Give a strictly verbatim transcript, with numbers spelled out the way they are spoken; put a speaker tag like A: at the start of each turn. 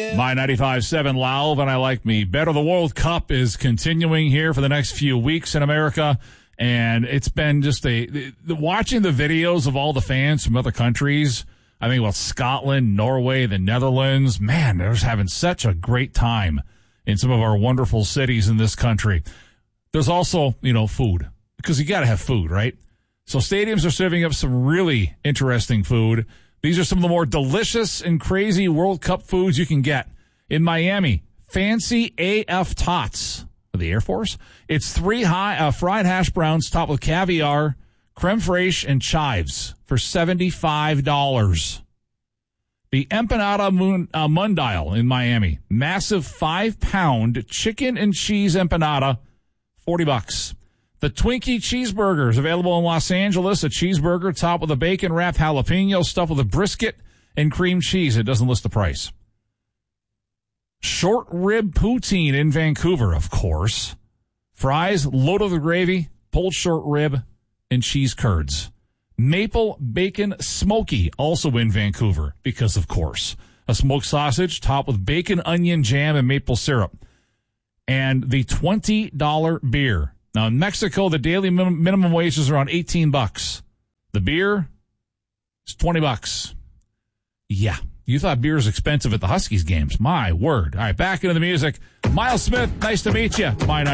A: My ninety-five point seven Loud, and I like me better. The World Cup is continuing here for the next few weeks in America, and it's been just a the, the, watching the videos of all the fans from other countries. I think about Scotland, Norway, the Netherlands. Man, they're just having such a great time in some of our wonderful cities in this country. There's also, you know, food, because you got to have food, right? So stadiums are serving up some really interesting food. These are some of the more delicious and crazy World Cup foods you can get. In Miami, Fancy A F Tots for the Air Force. It's three high uh, fried hash browns topped with caviar, creme fraiche, and chives for seventy-five dollars. The Empanada Moon, uh, Mundial in Miami. Massive five-pound chicken and cheese empanada, forty bucks. The Twinkie cheeseburgers available in Los Angeles. A cheeseburger topped with a bacon-wrapped jalapeno stuffed with a brisket and cream cheese. It doesn't list the price. Short rib poutine in Vancouver, of course. Fries loaded with gravy, pulled short rib, and cheese curds. Maple bacon smoky, also in Vancouver, because of course. A smoked sausage topped with bacon, onion, jam, and maple syrup. And the twenty dollar beer. Now, in Mexico, the daily min- minimum wage is around eighteen bucks. The beer is twenty bucks. Yeah, you thought beer was expensive at the Huskies games. My word. All right, back into the music. Miles Smith, nice to meet you. My